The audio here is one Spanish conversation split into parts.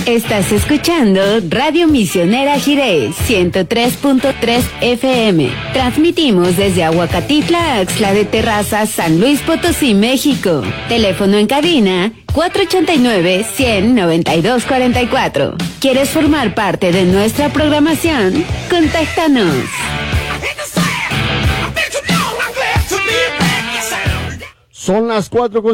Estás escuchando Radio Misionera Jiré 103.3 FM. Transmitimos desde Aguacatitla, Axtla de Terraza, San Luis Potosí, México. Teléfono en cabina 489-100-9244. ¿Quieres formar parte de nuestra programación? Contáctanos. Son las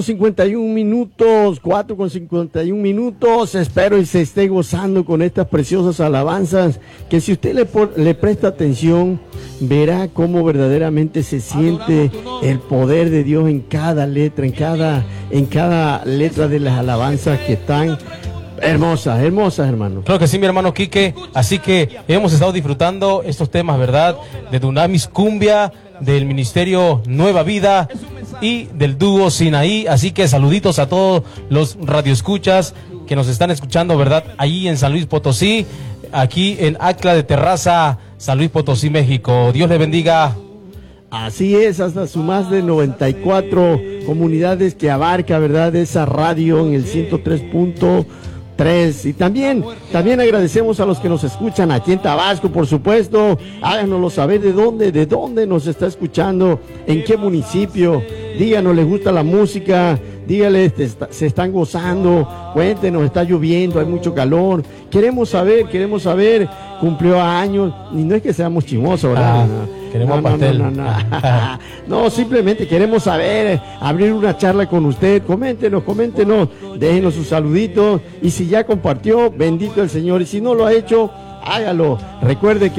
4:51 minutos, espero y se esté gozando con estas preciosas alabanzas, que si usted le presta atención, verá cómo verdaderamente se siente el poder de Dios en cada letra, en cada letra de las alabanzas que están hermosas, hermano. Claro que sí, mi hermano Quique, así que hemos estado disfrutando estos temas, ¿verdad? De Dunamis Cumbia, del Ministerio Nueva Vida y del dúo Sinaí, así que saluditos a todos los radioescuchas que nos están escuchando, ¿verdad? Allí en San Luis Potosí, aquí en Axtla de Terraza, San Luis Potosí, México. Dios les bendiga. Así es, hasta su más de 94 comunidades que abarca, ¿verdad? Esa radio en el 103.3. Y también agradecemos a los que nos escuchan aquí en Tabasco, por supuesto. Háganoslo saber de dónde nos está escuchando, en qué municipio. Díganos, les gusta la música, dígale, se están gozando, cuéntenos, está lloviendo, hay mucho calor. Queremos saber, cumplió años, y no es que seamos chismosos, ¿verdad? Queremos pastel. No, simplemente queremos saber, abrir una charla con usted. Coméntenos, déjenos sus saluditos, y si ya compartió, bendito el Señor, y si no lo ha hecho, hágalo. Recuerde que